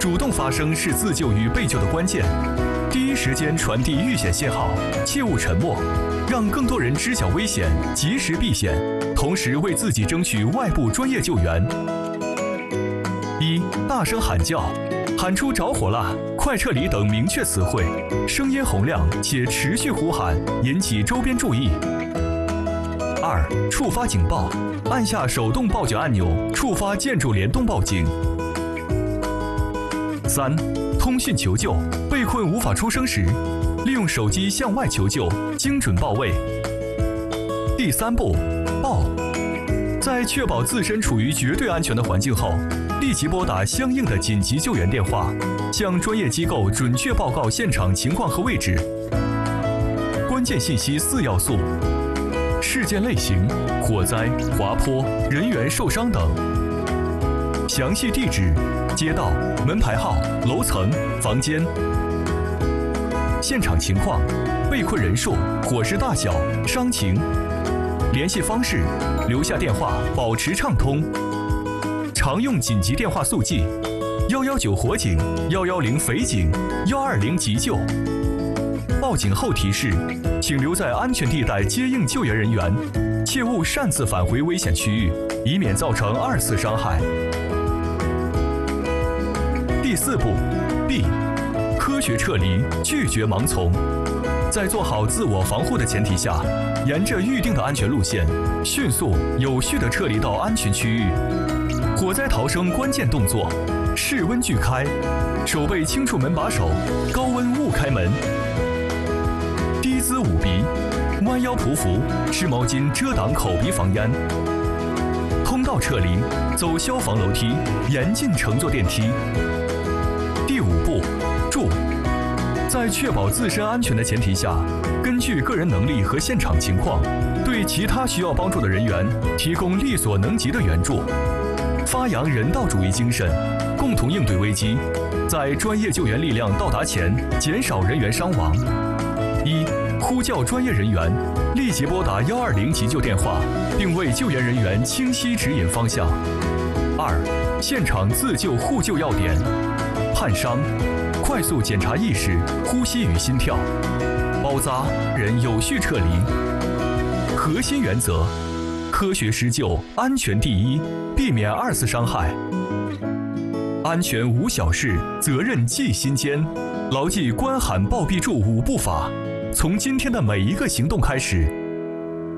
主动发声是自救与被救的关键。第一时间传递遇险信号，切勿沉默，让更多人知晓危险，及时避险，同时为自己争取外部专业救援。一、大声喊叫，喊出着火了，快撤离等明确词汇，声音洪亮且持续呼喊，引起周边注意。二、触发警报，按下手动报警按钮，触发建筑联动报警。三、通讯求救，被困无法出声时，利用手机向外求救，精准报位。第三步，报。在确保自身处于绝对安全的环境后，立即拨打相应的紧急救援电话，向专业机构准确报告现场情况和位置。关键信息4要素：事件类型、火灾、滑坡、人员受伤等；详细地址、街道、门牌号、楼层、房间；现场情况、被困人数、火势大小、伤情；联系方式，留下电话，保持畅通。常用紧急电话速记：119火警、110匪警、120急救。报警后提示，请留在安全地带接应救援人员，切勿擅自返回危险区域，以免造成2次伤害。第4步 B， 科学撤离，拒绝盲从。在做好自我防护的前提下，沿着预定的安全路线，迅速有序地撤离到安全区域。火灾逃生关键动作：室温拒开，手背轻触门把手，高温勿开门。低姿捂鼻，弯腰匍匐，湿毛巾遮挡口鼻防烟。通道撤离，走消防楼梯，严禁乘坐电梯。第5步，助。在确保自身安全的前提下，根据个人能力和现场情况，对其他需要帮助的人员提供力所能及的援助，发扬人道主义精神，共同应对危机，在专业救援力量到达前减少人员伤亡。1、呼叫专业人员，立即拨打120急救电话，并为救援人员清晰指引方向。2、现场自救互救要点：判伤，快速检查意识、呼吸与心跳；包扎，人有序撤离。核心原则：科学施救，安全第一，避免2次伤害。安全无小事，责任记心间。牢记关喊报必助5步法，从今天的每一个行动开始，